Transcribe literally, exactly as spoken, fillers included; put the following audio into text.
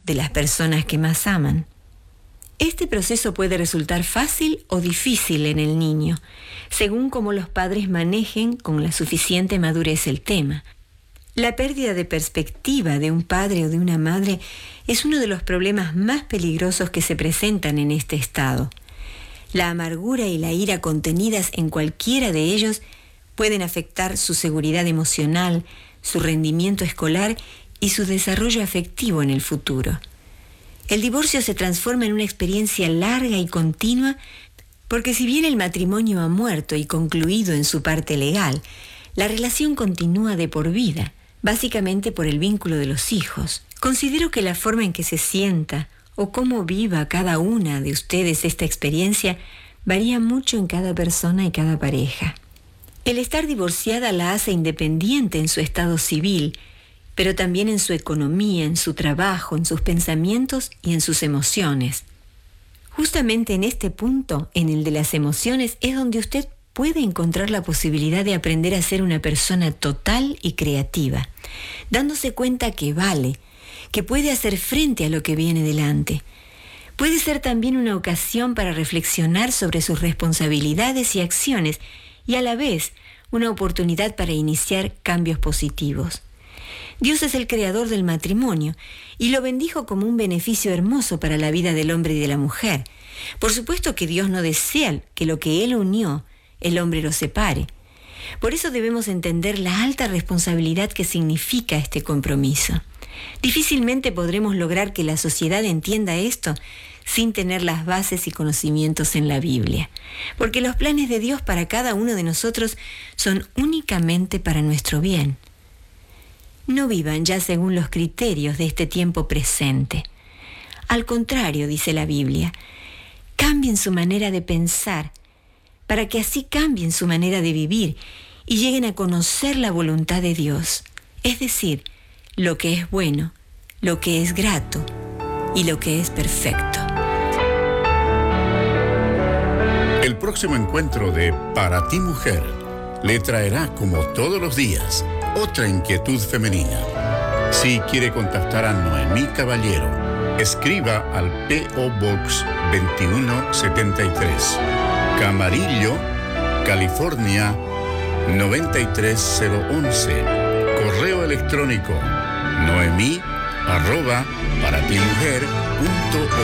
de las personas que más aman. Este proceso puede resultar fácil o difícil en el niño, según cómo los padres manejen con la suficiente madurez el tema. La pérdida de perspectiva de un padre o de una madre es uno de los problemas más peligrosos que se presentan en este estado. La amargura y la ira contenidas en cualquiera de ellos pueden afectar su seguridad emocional, su rendimiento escolar y su desarrollo afectivo en el futuro. El divorcio se transforma en una experiencia larga y continua porque si bien el matrimonio ha muerto y concluido en su parte legal, la relación continúa de por vida, básicamente por el vínculo de los hijos. Considero que la forma en que se sienta o cómo viva cada una de ustedes esta experiencia varía mucho en cada persona y cada pareja. El estar divorciada la hace independiente en su estado civil, pero también en su economía, en su trabajo, en sus pensamientos y en sus emociones. Justamente en este punto, en el de las emociones, es donde usted puede encontrar la posibilidad de aprender a ser una persona total y creativa, dándose cuenta que vale, que puede hacer frente a lo que viene delante. Puede ser también una ocasión para reflexionar sobre sus responsabilidades y acciones y a la vez una oportunidad para iniciar cambios positivos. Dios es el creador del matrimonio y lo bendijo como un beneficio hermoso para la vida del hombre y de la mujer. Por supuesto que Dios no desea que lo que Él unió, el hombre lo separe. Por eso debemos entender la alta responsabilidad que significa este compromiso. Difícilmente podremos lograr que la sociedad entienda esto sin tener las bases y conocimientos en la Biblia, porque los planes de Dios para cada uno de nosotros son únicamente para nuestro bien. No vivan ya según los criterios de este tiempo presente. Al contrario, dice la Biblia, cambien su manera de pensar para que así cambien su manera de vivir y lleguen a conocer la voluntad de Dios, es decir, lo que es bueno, lo que es grato y lo que es perfecto. El próximo encuentro de Para ti Mujer le traerá, como todos los días, otra inquietud femenina. Si quiere contactar a Noemí Caballero, escriba al P O Box veintiuno setenta y tres, Camarillo, California noventa y tres cero once. Correo electrónico noemí arroba para ti mujer punto